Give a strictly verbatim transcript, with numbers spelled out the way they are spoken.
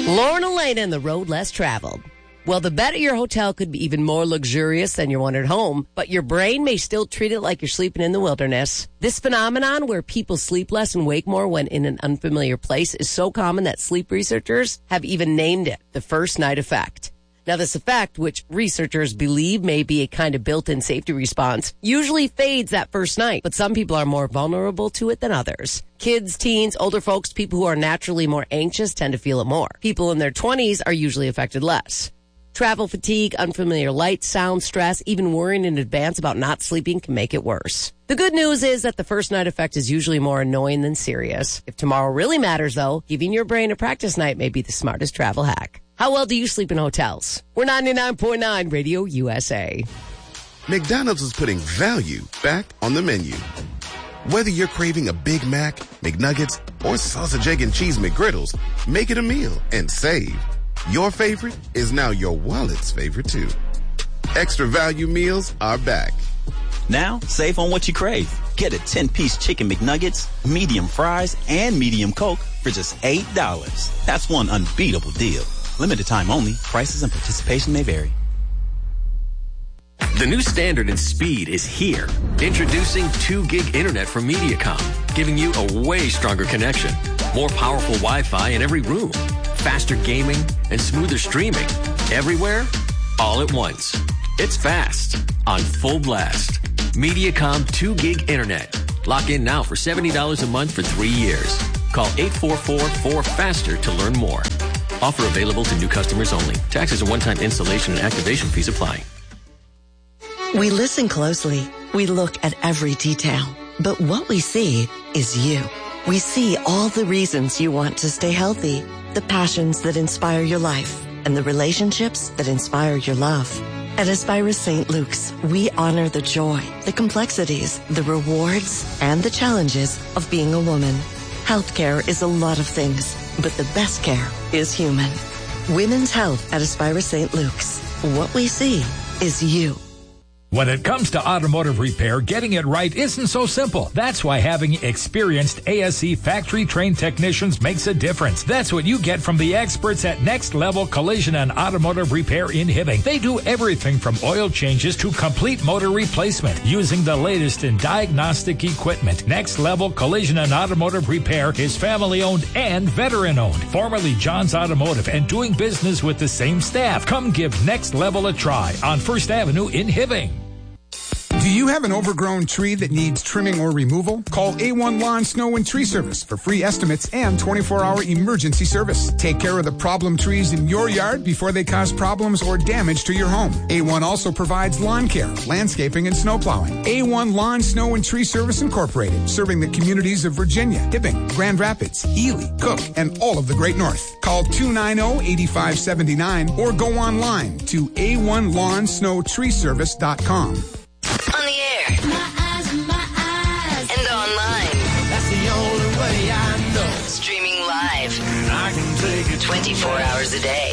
Lorna Lane and the road less traveled. Well, the bed at your hotel could be even more luxurious than your one at home, but your brain may still treat it like you're sleeping in the wilderness. This phenomenon where people sleep less and wake more when in an unfamiliar place is so common that sleep researchers have even named it the first night effect. Now, this effect, which researchers believe may be a kind of built-in safety response, usually fades that first night, but some people are more vulnerable to it than others. Kids, teens, older folks, people who are naturally more anxious tend to feel it more. People in their twenties are usually affected less. Travel fatigue, unfamiliar lights, sound, stress, even worrying in advance about not sleeping can make it worse. The good news is that the first night effect is usually more annoying than serious. If tomorrow really matters, though, giving your brain a practice night may be the smartest travel hack. How well do you sleep in hotels? We're ninety-nine point nine Radio U S A. McDonald's is putting value back on the menu. Whether you're craving a Big Mac, McNuggets, or sausage, egg, and cheese McGriddles, make it a meal and save. Your favorite is now your wallet's favorite, too. Extra value meals are back. Now, save on what you crave. Get a ten-piece chicken McNuggets, medium fries, and medium Coke for just eight dollars. That's one unbeatable deal. Limited time only. Prices and participation may vary. The new standard in speed is here. Introducing two gig internet from Mediacom, giving you a way stronger connection. More powerful Wi-Fi in every room. Faster gaming and smoother streaming. Everywhere, all at once. It's fast, on full blast. Mediacom two gig internet. Lock in now for seventy dollars a month for three years. Call eight four four, four faster to learn more. Offer available to new customers only. Taxes and one-time installation and activation fees apply. We listen closely. We look at every detail. But what we see is you. We see all the reasons you want to stay healthy, the passions that inspire your life, and the relationships that inspire your love. At Aspira Saint Luke's, we honor the joy, the complexities, the rewards, and the challenges of being a woman. Healthcare is a lot of things, but the best care is human. Women's health at Aspira Saint Luke's. What we see is you. When it comes to automotive repair, getting it right isn't so simple. That's why having experienced A S E factory-trained technicians makes a difference. That's what you get from the experts at Next Level Collision and Automotive Repair in Hibbing. They do everything from oil changes to complete motor replacement using the latest in diagnostic equipment. Next Level Collision and Automotive Repair is family-owned and veteran-owned. Formerly John's Automotive and doing business with the same staff. Come give Next Level a try on First Avenue in Hibbing. Do you have an overgrown tree that needs trimming or removal? Call A one Lawn, Snow, and Tree Service for free estimates and twenty-four hour emergency service. Take care of the problem trees in your yard before they cause problems or damage to your home. A one also provides lawn care, landscaping, and snow plowing. A one Lawn, Snow, and Tree Service Incorporated, serving the communities of Virginia, Hibbing, Grand Rapids, Ely, Cook, and all of the Great North. Call two nine zero, eight five seven nine or go online to A one lawn snow tree service dot com. On the air. My eyes, my eyes. And online. That's the only way I know. Streaming live. I can take it twenty-four hours a day.